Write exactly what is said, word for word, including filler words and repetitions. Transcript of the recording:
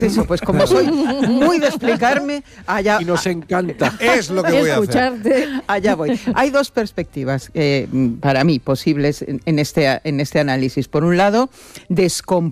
Eso, pues como soy muy de explicarme, allá... Y nos encanta. Es lo que voy a Escucharte. hacer. Allá voy. Hay dos perspectivas eh, para mí posibles en, en, este, en este análisis. Por un lado, descomponer